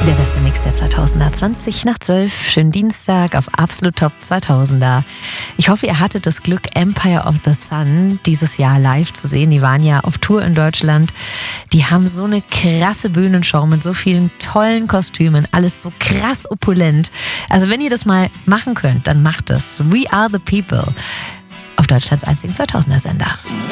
Der beste Mix der 2000er, 20 nach 12, schönen Dienstag auf Absolut Top 2000er. Ich hoffe, ihr hattet das Glück, Empire of the Sun dieses Jahr live zu sehen. Die waren ja auf Tour in Deutschland. Die haben so eine krasse Bühnenshow mit so vielen tollen Kostümen, alles so krass opulent. Also wenn ihr das mal machen könnt, dann macht es. We are the people auf Deutschlands einzigen 2000er Sender.